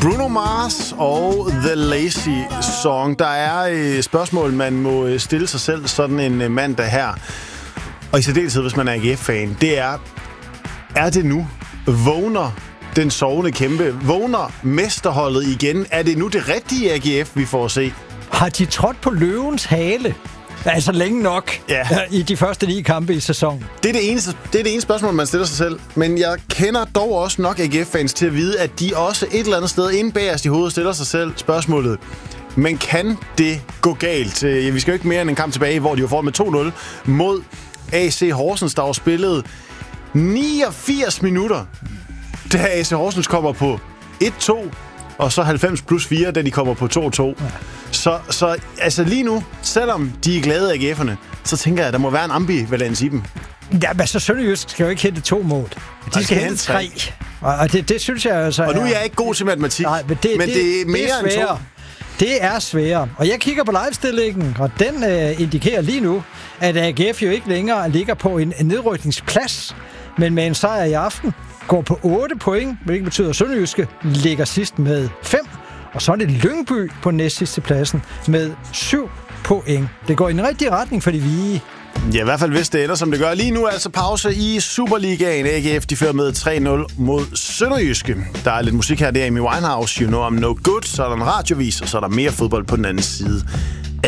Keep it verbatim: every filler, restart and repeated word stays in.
Bruno Mars og The Lazy Song. Der er et spørgsmål, man må stille sig selv sådan en mandag her. Og i særdeleshed, hvis man er A G F-fan. Det er, er det nu? Vågner den sovende kæmpe? Vågner mesterholdet igen? Er det nu det rigtige A G F, vi får at se? Har de trådt på løvens hale? Altså længe nok ja. i de første ni kampe i sæsonen. Det er det, eneste, det er det ene spørgsmål, man stiller sig selv. Men jeg kender dog også nok A G F-fans til at vide, at de også et eller andet sted inde bagerst i hovedet stiller sig selv spørgsmålet. Men kan det gå galt? Ja, vi skal jo ikke mere end en kamp tilbage, hvor de var foran med to nul mod A C Horsens, der var spillet niogfirs minutter, da A C Horsens kommer på et to, og så halvfems plus fire, da de kommer på to to. Ja. Så, så altså lige nu, selvom de er glade A G F'erne, så tænker jeg, at der må være en ambivalens i dem. Ja, men så Sønderjysk skal jo ikke hente to mål. De skal hente tre. Og det, det synes jeg altså... Og nu er jeg ikke god til matematik, nej, men, det, men det, det er mere det er end to. Det er sværere. Og jeg kigger på livestillingen, og den øh, indikerer lige nu, at A G F jo ikke længere ligger på en, en nedrykningsplads, men med en sejr i aften går på otte point, hvilket betyder, at Sønderjyske ligger sidst med fem. Og så er det Lyngby på næstsidste pladsen med syv point. Det går i den rigtige retning for de hvide. Ja, i hvert fald hvis det ender, som det gør. Lige nu er altså pause i Superligaen. A G F, de fører med tre nul mod Sønderjyske. Der er lidt musik her, det er Amy Winehouse, You Know I'm No Good. Så er der en radiovis, og så er der mere fodbold på den anden side